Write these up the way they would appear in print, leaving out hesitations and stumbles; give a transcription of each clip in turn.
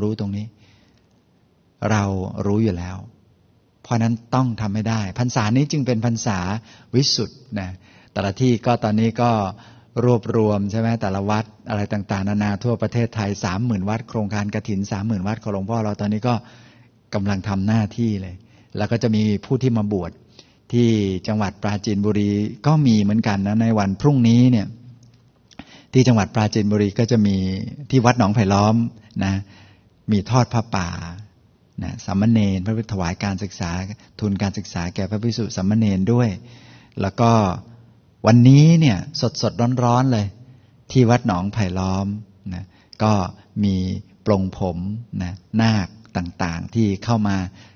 รู้ตรงนี้เรารู้อยู่แล้วเพราะนั้นต้องทำให้ได้พรรษานี้จึงเป็นพรรษาวิสุทธิ์นะแต่ละที่ก็ตอนนี้ก็รวบรวมใช่ไหมแต่ละวัดอะไรต่างๆนานาทั่วประเทศไทย 30,000 วัดโครงการกฐิน 30,000 วัดของหลวงพ่อเราตอนนี้ก็กำลังทำหน้าที่เลยแล้วก็จะมีผู้ที่มาบวชที่จังหวัดปราจีนบุรีก็มีเหมือนกันนะในวันพรุ่งนี้เนี่ยที่จังหวัดปราจีนบุรีก็จะมีที่วัดหนองไผ่ล้อมนะมีทอดผ้าป่านะสามเณรพระถวายการศึกษาทุนการศึกษาแก่พระภิกษุสามเณรด้วยแล้วก็วันนี้เนี่ยสดๆร้อนๆเลยที่วัดหนองไผ่ล้อมนะก็มีปลงผมนะนาคต่างๆที่เข้ามา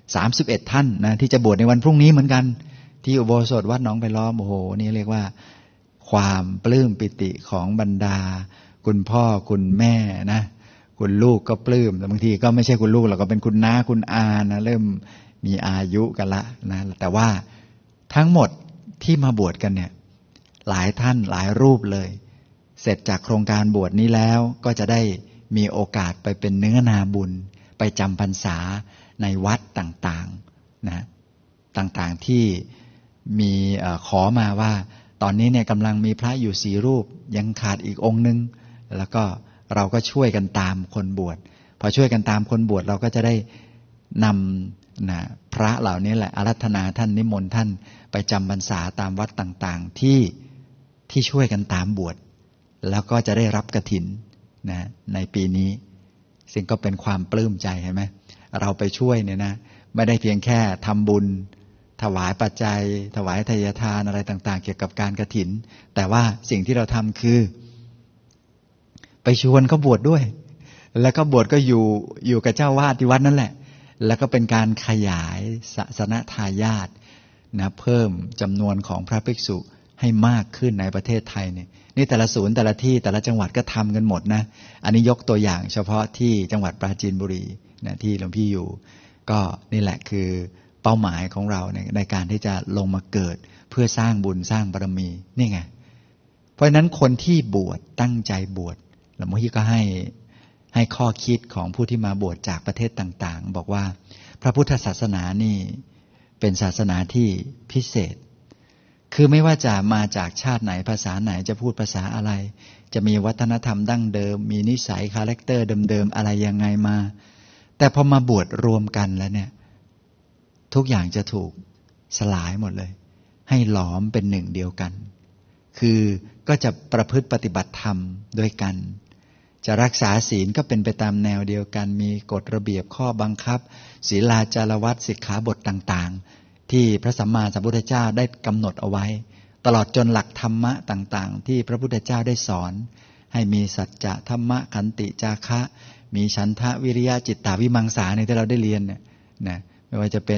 31ท่านนะที่จะบวชในวันพรุ่งนี้เหมือนกันที่อุโบสถวัดหนองไผ่ล้อมโอ้โหนี่เรียกว่าความปลื้มปิติของบรรดาคุณพ่อคุณแม่นะคุณลูกก็ปลื้มแต่บางทีก็ไม่ใช่คุณลูกหรอกก็เป็นคุณน้าคุณอานะเริ่มมีอายุกันละนะแต่ว่าทั้งหมดที่มาบวชกันเนี่ยหลายท่านหลายรูปเลยเสร็จจากโครงการบวชนี้แล้วก็จะได้มีโอกาสไปเป็นเนื้อนาบุญไปจำพรรษาในวัดต่างๆนะต่างๆที่มีขอมาว่าตอนนี้เนี่ยกำลังมีพระอยู่4รูปยังขาดอีกองค์นึงแล้วก็เราก็ช่วยกันตามคนบวชพอช่วยกันตามคนบวชเราก็จะได้นำนะพระเหล่านี้แหละอาราธนาท่านนิมนต์ท่านไปจำพรรษาตามวัดต่างๆที่ช่วยกันตามบวชแล้วก็จะได้รับกฐินนะในปีนี้ซึ่งก็เป็นความปลื้มใจเห็นไหมเราไปช่วยเนี่ยนะไม่ได้เพียงแค่ทำบุญถวายปัจจัยถวายทายทานอะไรต่างๆเกี่ยวกับการกฐินแต่ว่าสิ่งที่เราทำคือไปชวนเขาบวชด้วยแล้วก็บวชก็อยู่กับเจ้าวาดที่วัดนั่นแหละแล้วก็เป็นการขยายศาสนทายาทนะเพิ่มจำนวนของพระภิกษุให้มากขึ้นในประเทศไทยเนี่ยนี่แต่ละศูนย์แต่ละที่แต่ละจังหวัดก็ทำกันหมดนะอันนี้ยกตัวอย่างเฉพาะที่จังหวัดปราจีนบุรีนะที่หลวงพี่อยู่ก็นี่แหละคือเป้าหมายของเราในการที่จะลงมาเกิดเพื่อสร้างบุญสร้างบารมีนี่ไงเพราะฉะนั้นคนที่บวชตั้งใจบวชหลวงพี่ก็ให้ข้อคิดของผู้ที่มาบวชจากประเทศต่างๆบอกว่าพระพุทธศาสนานี่เป็นศาสนาที่พิเศษคือไม่ว่าจะมาจากชาติไหนภาษาไหนจะพูดภาษาอะไรจะมีวัฒนธรรมดั้งเดิมมีนิสัยคาแรคเตอร์เดิมๆอะไรยังไงมาแต่พอมาบวชรวมกันแล้วเนี่ยทุกอย่างจะถูกสลายหมดเลยให้หลอมเป็นหนึ่งเดียวกันคือก็จะประพฤติปฏิบัติธรรมด้วยกันจะรักษาศีลก็เป็นไปตามแนวเดียวกันมีกฎระเบียบข้อบังคับศีลาจารวัตรสิกขาบทต่างๆที่พระสัมมาสัมพุทธเจ้าได้กำหนดเอาไว้ตลอดจนหลักธรรมะต่างๆที่พระพุทธเจ้าได้สอนให้มีสัจจะธรรมะขันติจาคะมีฉันทะวิริยะจิตตาวิมังสาในที่เราได้เรียนเนี่ยนะไม่ว่าจะเป็น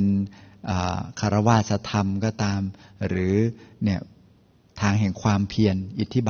คารวะธรรมก็ตามหรือเนี่ยทางแห่งความเพียรอิทธิบาท